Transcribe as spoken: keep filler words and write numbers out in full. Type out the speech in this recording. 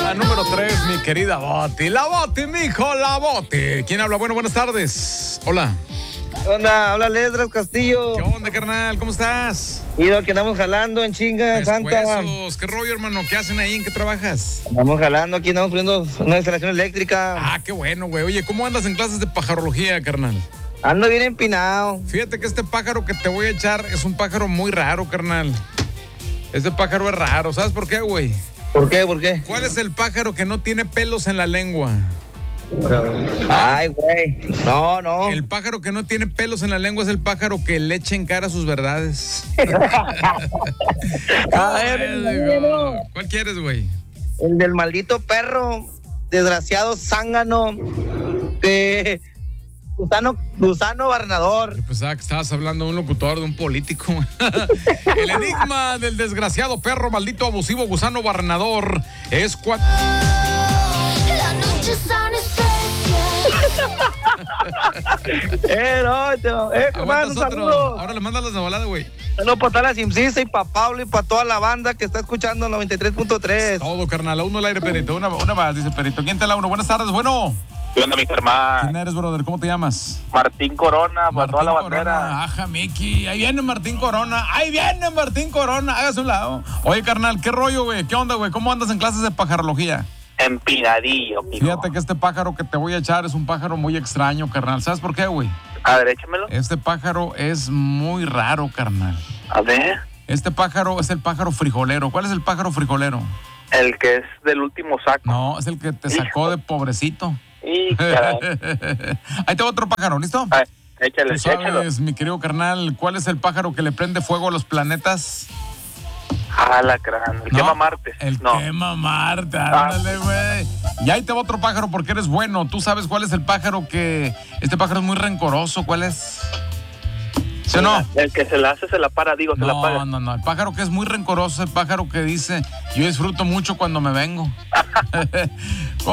la número tres, mi querida Boti. La Boti, mijo, la Boti. ¿Quién habla? Bueno, buenas tardes. Hola. ¿Qué onda? Habla Ledras Castillo. ¿Qué onda, carnal? ¿Cómo estás? Ido que andamos jalando en chinga, Santa. Escuesos. ¿Qué rollo, hermano? ¿Qué hacen ahí? ¿En qué trabajas? Andamos jalando, aquí andamos poniendo una instalación eléctrica. Ah, qué bueno, güey. Oye, ¿cómo andas en clases de pajarología, carnal? Ando bien empinado. Fíjate que este pájaro que te voy a echar es un pájaro muy raro, carnal. Este pájaro es raro. ¿Sabes por qué, güey? ¿Por qué? ¿Por qué? ¿Cuál es el pájaro que no tiene pelos en la lengua? Ay, güey. No, no. El pájaro que no tiene pelos en la lengua es el pájaro que le echa en cara sus verdades. A ver, Digo, ¿cuál quieres, güey? el del maldito perro, desgraciado zángano, de gusano, gusano barnador. Yo pensaba que estabas hablando de un locutor, de un político. El enigma del desgraciado perro, maldito abusivo gusano barrenador es cuando... La noche son Eh, no, no. Eh, compadre, un Aguantas otro. saludo. Ahora le mandas las de volada, güey. Saludo para toda la Simcisa y para Pablo y para toda la banda que está escuchando noventa y tres punto tres. Todo, carnal. A uno al aire, Perito. Una, una más, dice Perito. ¿Quién te la uno? Buenas tardes, bueno. ¿Qué onda, mi hermano? ¿Quién eres, brother? ¿Cómo te llamas? Martín Corona, para Martín toda la Corona. bandera. Ajá, Miki. Ahí viene Martín Corona. Ahí viene Martín Corona. Hágase un lado. Oye, carnal, ¿qué rollo, güey? ¿Qué onda, güey? ¿Cómo andas en clases de pajarología? Empinadillo, mijo. Fíjate que este pájaro que te voy a echar es un pájaro muy extraño, carnal. ¿Sabes por qué, güey? A ver, échamelo. Este pájaro es muy raro, carnal. A ver. Este pájaro es el pájaro frijolero. ¿Cuál es el pájaro frijolero? El que es del último saco. No, es el que te sacó de pobrecito. Y caray. Ahí te va otro pájaro, ¿listo? A ver, échale, ¿Tú échalo. sabes, mi querido carnal, cuál es el pájaro que le prende fuego a los planetas? Ah, la crán. El No, quema Marte. El No. quema Marte, ándale, güey. Y ahí te va otro pájaro porque eres bueno. ¿Tú sabes cuál es el pájaro que... Este pájaro es muy rencoroso, ¿cuál es? ¿Sí o no? El que se la hace, se la para, digo, se la No, paga. no, no. El pájaro que es muy rencoroso, el pájaro que dice, yo disfruto mucho cuando me vengo.